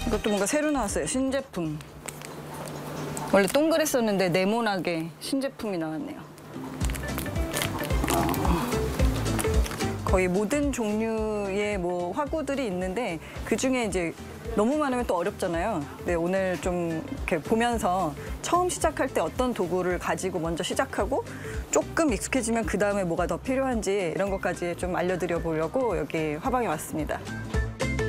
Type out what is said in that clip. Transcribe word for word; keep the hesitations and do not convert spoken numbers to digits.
이것도 뭔가 새로 나왔어요. 신제품. 원래 동그랬었는데 네모나게 신제품이 나왔네요. 어, 거의 모든 종류의 뭐 화구들이 있는데 그중에 이제 너무 많으면 또 어렵잖아요. 네, 오늘 좀 이렇게 보면서 처음 시작할 때 어떤 도구를 가지고 먼저 시작하고 조금 익숙해지면 그 다음에 뭐가 더 필요한지 이런 것까지 좀 알려드려 보려고 여기 화방에 왔습니다.